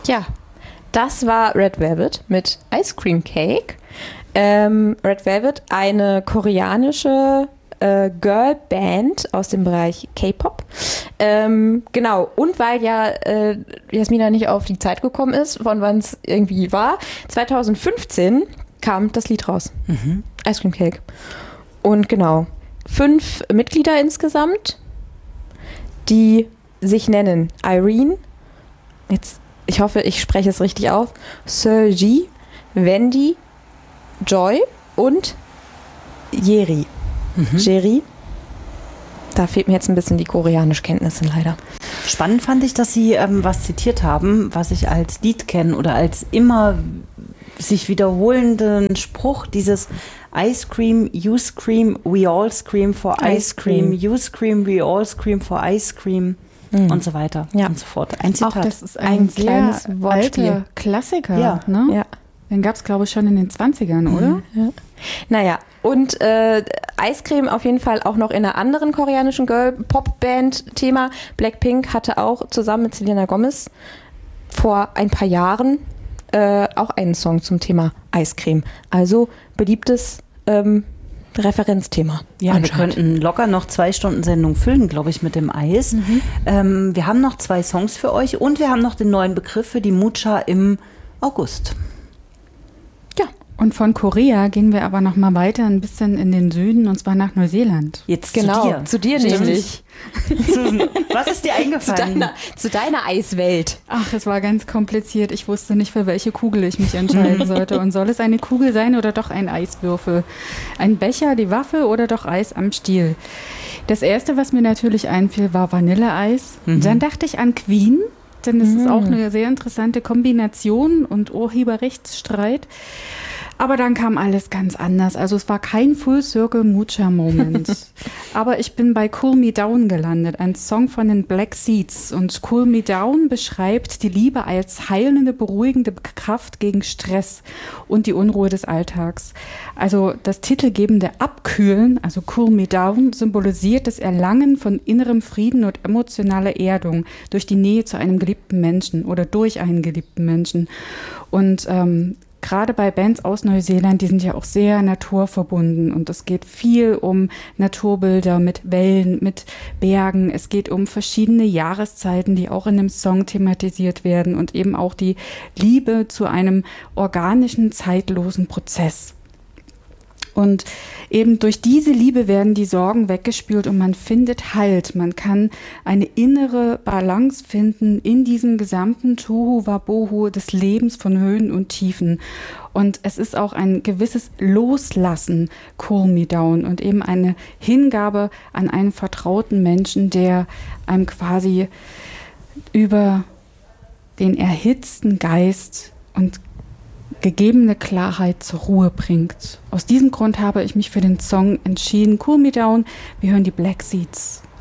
Ja, das war Red Velvet mit Ice Cream Cake. Red Velvet, eine koreanische Girlband aus dem Bereich K-Pop. Genau, und weil ja Jasmina nicht auf die Zeit gekommen ist, von wann es irgendwie war, 2015 kam das Lied raus. Ice Cream Cake. Und genau, 5 Mitglieder insgesamt, die sich nennen Irene, jetzt, ich hoffe, ich spreche es richtig auf, Sergi, Wendy, Joy und Jeri. Jerry. Da fehlt mir jetzt ein bisschen die Koreanischkenntnisse leider. Spannend fand ich, dass Sie was zitiert haben, was ich als Lied kenne oder als immer sich wiederholenden Spruch, dieses Ice Cream, you scream, we all scream for ice cream, you scream, we all scream for ice cream und so weiter und so fort. Ein Zitat. Auch das ist ein kleines alter Klassiker. Ja. Ne? Ja. Den gab es, glaube ich, schon in den 20ern, oder? Ja. Naja, und Eiscreme auf jeden Fall auch noch in einer anderen koreanischen Girl-Pop-Band-Thema. Blackpink hatte auch zusammen mit Selena Gomez vor ein paar Jahren auch einen Song zum Thema Eiscreme. Also beliebtes Referenzthema. Ja, wir könnten locker noch 2 Stunden Sendung füllen, glaube ich, mit dem Eis. Wir haben noch 2 Songs für euch und wir haben noch den neuen Begriff für die Mucha im August. Und von Korea gehen wir aber noch mal weiter ein bisschen in den Süden, und zwar nach Neuseeland. Jetzt genau, zu dir nämlich. Was ist dir eingefallen? Zu deiner Eiswelt. Ach, es war ganz kompliziert. Ich wusste nicht, für welche Kugel ich mich entscheiden sollte. Und soll es eine Kugel sein oder doch ein Eiswürfel? Ein Becher, die Waffe oder doch Eis am Stiel? Das Erste, was mir natürlich einfiel, war Vanilleeis. Dann dachte ich an Queen, denn das ist auch eine sehr interessante Kombination und Urheberrechtsstreit. Aber dann kam alles ganz anders. Also es war kein Full-Circle-Mucha-Moment. Aber ich bin bei Cool Me Down gelandet, ein Song von den Black Seeds. Und Cool Me Down beschreibt die Liebe als heilende, beruhigende Kraft gegen Stress und die Unruhe des Alltags. Also das titelgebende Abkühlen, also Cool Me Down, symbolisiert das Erlangen von innerem Frieden und emotionaler Erdung durch die Nähe zu einem geliebten Menschen oder durch einen geliebten Menschen. Und gerade bei Bands aus Neuseeland, die sind ja auch sehr naturverbunden und es geht viel um Naturbilder mit Wellen, mit Bergen. Es geht um verschiedene Jahreszeiten, die auch in dem Song thematisiert werden und eben auch die Liebe zu einem organischen, zeitlosen Prozess. Und eben durch diese Liebe werden die Sorgen weggespült und man findet Halt. Man kann eine innere Balance finden in diesem gesamten Tohu-Wabohu des Lebens von Höhen und Tiefen. Und es ist auch ein gewisses Loslassen, Cool Me Down, und eben eine Hingabe an einen vertrauten Menschen, der einem quasi über den erhitzten Geist und gegebene Klarheit zur Ruhe bringt. Aus diesem Grund habe ich mich für den Song entschieden. Cool Me Down. Wir hören die Black Seeds.